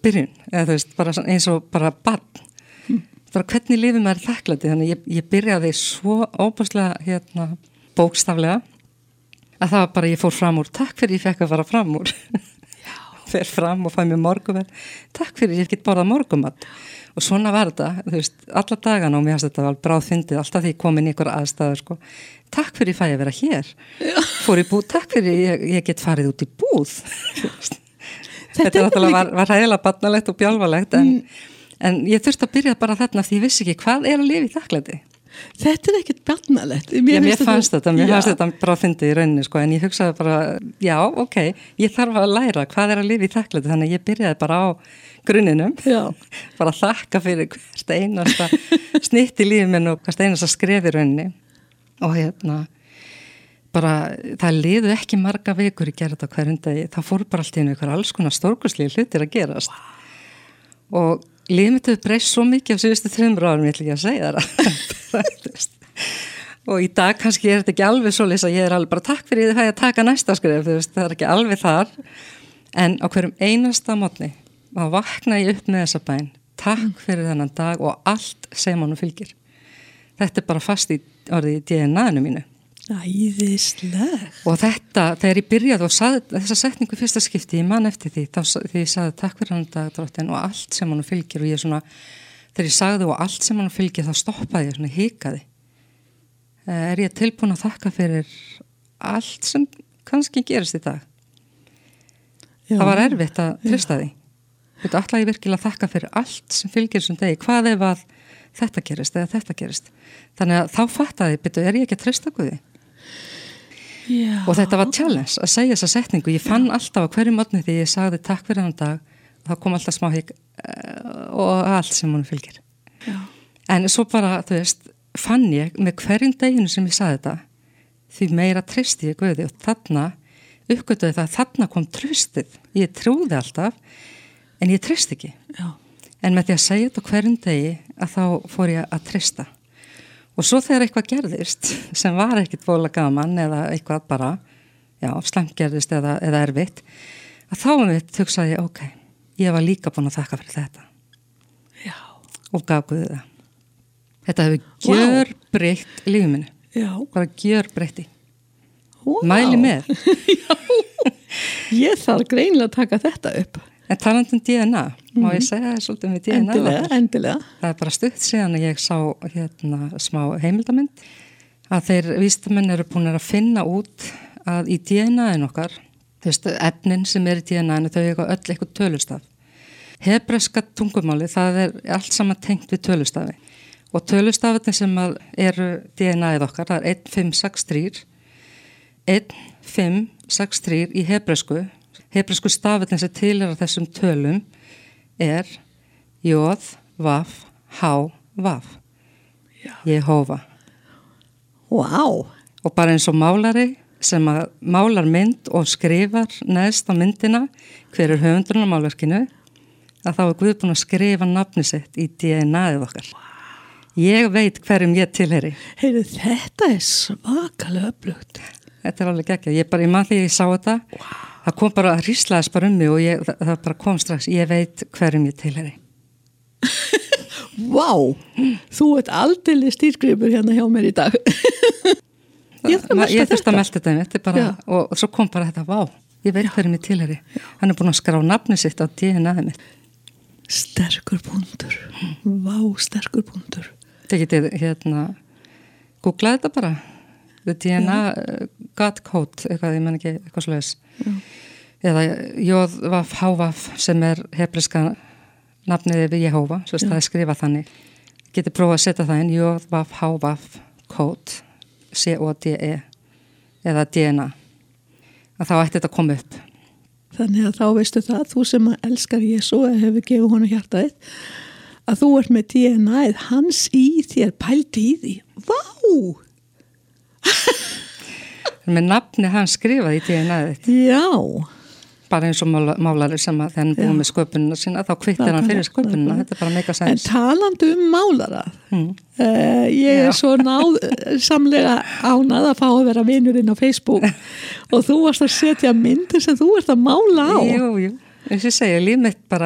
byrjun, eða þú veist, bara eins og bara barn, bara hvernig lifir maður þakklæti, þannig ég byrjaði svo óbúslega bókstaflega að það var bara ég fór fram úr, takk fyrir ég fekk að fara fram úr fer fram og fæ mér morgunverð, takk fyrir ég get borðað morgumat og svona var þetta, þú veist, alla dagana og mér fannst þetta var bráðfyndið, alltaf því ég kom inn í einhverja aðstæður, sko, takk fyrir ég fæ að vera hér, fór í búð, takk fyrir ég get farið út í búð þetta náttúrulega var hægilega barnalegt og bjálfalegt en ég þurfti að byrja bara þarna því ég vissi ekki hvað að lifa í þakklæti. Þetta ekkert barnalegt. Mér fannst þetta bara fyndið í rauninni, sko, en ég hugsaði bara, já, ok, ég þarf að læra hvað að lifa í þakklæti, þannig að ég byrjaði bara á grunninum, bara að þakka fyrir hvert einasta snitt í lífið minn og hvert einasta skref í rauninni og bara, það liðu ekki marga vikur í gerð þetta hverjum dagi, það fór bara allt í einhver alls konar stórkostlegir hlutir að gerast og lífið mitt hefur breyst svo mikið á síðustu 3 árum, ég ætla ekki að segja það og í dag kannski þetta ekki alveg svoleiðis að ég alveg bara takk fyrir því að taka næsta skref, það ekki alveg þar en á hverjum einasta morgni að vakna ég upp með þessa bæn, takk fyrir þennan dag og allt sem honum fylgir. Þetta bara fast í orðið í DNA-inu mínu. Æðislega. Og þetta, þegar ég byrjaði og sagði þessa setningu fyrsta skipti, ég man eftir því, því ég sagði takk fyrir þennan dag drottin og allt sem honum fylgir og ég svona, þegar ég sagði og allt sem honum fylgir þá stoppaði ég svona hikaði. Ég tilbúin að þakka fyrir allt sem kannski gerist í dag? Já. Það var erfitt að treysta því. Þetta ætla ég virkilega að þakka fyrir allt sem fylgir þessum degi. Hvað ef að þetta gerist eða þetta gerist? Þannig að þá fattaði ég, ég ekki að treysta Guði? Já. Og þetta var challenge að segja þessa setningu. Ég fann alltaf á hverju morgni því ég sagði takk fyrir þennan dag og þá kom alltaf smá hik og allt sem hún fylgir. Já. En svo bara, þú veist, fann ég með hverjum deginu sem ég sagði þetta því meira treysti ég Guði og þarna uppgötuði það, þarna kom tröstið. Ég trúði alltaf en ég treysti ekki. Já. En með því að segja þetta hverjum degi að þá fór ég að treysta. Og svo þegar eitthvað gerðist sem var ekkit voðalega gaman eða eitthvað bara, slæmt gerðist eða erfitt, að þá hugsaði ég, ok, ég var líka búin að þakka fyrir þetta. Já. Og gaf Guði það. Þetta hefur gjörbreytt lífið mínu. Já. Bara gjörbreytti. Mæli með. Já. Ég þarf greinilega að taka þetta upp. En talandum DNA, má ég segja það svolítið með DNA? Endilega. Það bara stutt síðan að ég sá smá heimildamynd að þeir vísindamenn eru búin að finna út að í DNA-in okkar, þú veist, efnin sem í DNA-inu, þau eiga öll eitthvað tölustaf. Hebreska tungumáli, það allt saman tengt við tölustafi og tölustafinni sem eru DNA-ið okkar, það 1563 1563 í hebresku stafirnir sem tilheyra þessum tölum Jóð, Vaf, Há, Vaf. Jehóva. Wow. Og bara eins og málari sem málar mynd og skrifar neðst á myndina hver höfundurinn á málverkinu að þá Guð búin að skrifa nafni sitt í DNA-ið okkar. Ég veit hverjum ég tilheyri. Heyrðu, þetta svakalega öflugt. Þetta alveg geggjað. Ég man því ég sá þetta. Það kom bara að hríslaðis bara mig og það bara kom strax. Ég veit hverjum ég tilheyri. Vá, þú ert aldeilis stýrgripur hérna hjá mér í dag. Ég þurfti að melda þetta bara, og svo kom bara þetta, vá, ég veit hverjum ég tilheyri. Hann búin að skrá nafni sitt á DNA-ið mitt. Sterkur punktur. Vá, sterkur punktur. Það getið googlaði þetta bara. The DNA God Code, eitthvað, ég menn ekki eitthvað slags. Eða Jóð, Vaf, Há, Vaf sem hebreska nafnið við Jehóva, svo það skrifað þannig. Getið prófað að setja það inn, Jóð, Vaf, Há, Vaf, Code, C-O-D-E eða DNA. Að þá ætti þetta að koma upp. Þannig að þá veistu það, þú sem elskar Jesú eða hefur gefið honum hjartaðið, að þú ert með DNA-ið hans í þér, pældi í því. Vá! Með nafni hann skrifaði í DNA-ið. Já. Bara eins og málari sem þegar hann búið með sköpunina sína, þá kvittir hann fyrir sköpunina. Þetta bara mega sens. En talandi málara, ég svo samlega ánað að fá að vera vinurinn á Facebook og þú varst að setja myndir sem þú ert að mála á. Jú. Eins og ég segja, líf mitt bara